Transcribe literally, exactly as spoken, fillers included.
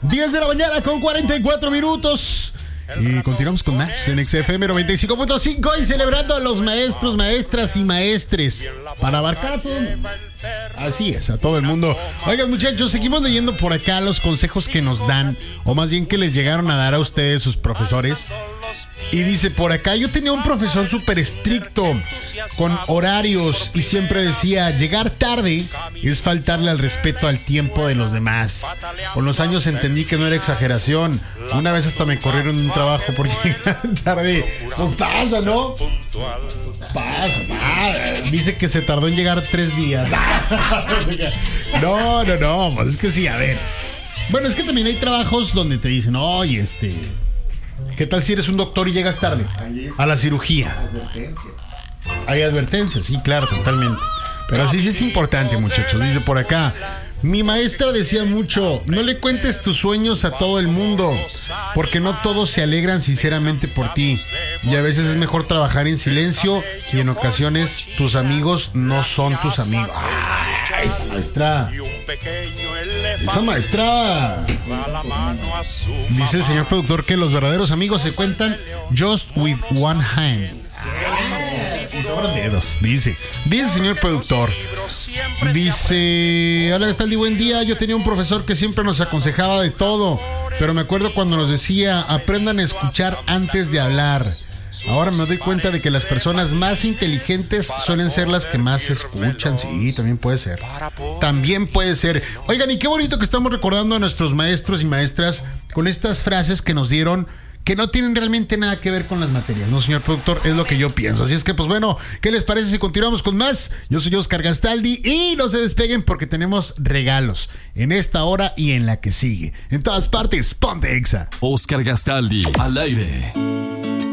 diez de la mañana con cuarenta y cuatro minutos. Y continuamos con más en X F M noventa y cinco punto cinco y celebrando a los maestros, maestras y maestres para abarcar a todo el mundo. Así es, a todo el mundo. Oigan, muchachos, seguimos leyendo por acá los consejos que nos dan, o más bien que les llegaron a dar a ustedes sus profesores. Y dice por acá, yo tenía un profesor súper estricto, con horarios, y siempre decía, llegar tarde es faltarle al respeto al tiempo de los demás. Con los años entendí que no era exageración. Una vez hasta me corrieron de un trabajo por llegar tarde. Pues pasa, ¿no? Pasa, pasa. Dice que se tardó en llegar tres días. No, no, no, pues es que sí, a ver. Bueno, es que también hay trabajos donde te dicen, oye, este... ¿qué tal si eres un doctor y llegas tarde a la cirugía? Advertencias. Hay advertencias, sí, claro, totalmente. Pero sí, sí es importante, muchachos. Dice por acá, mi maestra decía mucho, no le cuentes tus sueños a todo el mundo, porque no todos se alegran sinceramente por ti. Y a veces es mejor trabajar en silencio y en ocasiones tus amigos no son tus amigos. ¡Ay, esa maestra! Esa maestra. Dice el señor productor que los verdaderos amigos se cuentan just with one hand. Sobran dedos, dice. Dice el señor productor. Dice, hola Gastaldi, buen día. Yo tenía un profesor que siempre nos aconsejaba de todo, pero me acuerdo cuando nos decía, aprendan a escuchar antes de hablar. Ahora me doy cuenta de que las personas más inteligentes suelen ser las que más escuchan. Sí, también puede ser. También puede ser. Oigan, y qué bonito que estamos recordando a nuestros maestros y maestras con estas frases que nos dieron, que no tienen realmente nada que ver con las materias, ¿no, señor productor? Es lo que yo pienso. Así es que, pues bueno, ¿qué les parece si continuamos con más? Yo soy Oscar Gastaldi y no se despeguen porque tenemos regalos en esta hora y en la que sigue. En todas partes, ponte Exa. Oscar Gastaldi, al aire.